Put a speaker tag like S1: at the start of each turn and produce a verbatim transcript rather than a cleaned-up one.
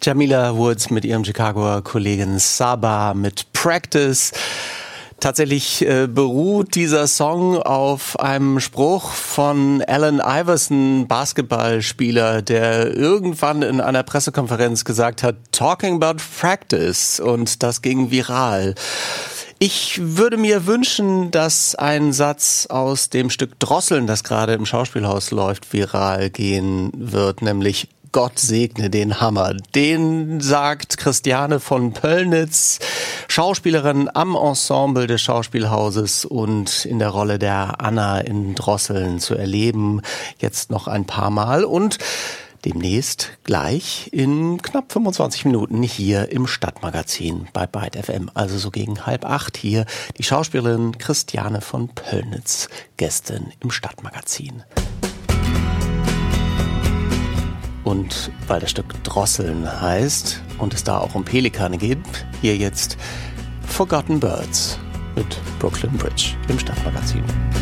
S1: Jamila Woods mit ihrem Chicagoer Kollegen Saba mit Practice. Tatsächlich äh, beruht dieser Song auf einem Spruch von Allen Iverson, Basketballspieler, der irgendwann in einer Pressekonferenz gesagt hat, talking about practice, und das ging viral. Ich würde mir wünschen, dass ein Satz aus dem Stück Drosseln, das gerade im Schauspielhaus läuft, viral gehen wird, nämlich Gott segne den Hammer. Den sagt Christiane von Pöllnitz, Schauspielerin am Ensemble des Schauspielhauses und in der Rolle der Anna in Drosseln zu erleben. Jetzt noch ein paar Mal und demnächst gleich in knapp fünfundzwanzig Minuten hier im Stadtmagazin bei Byte F M. Also so gegen halb acht hier die Schauspielerin Christiane von Pöllnitz, Gästin im Stadtmagazin. Und weil das Stück Drosseln heißt und es da auch um Pelikane geht, hier jetzt Forgotten Birds mit Brooklyn Bridge im Stadtmagazin.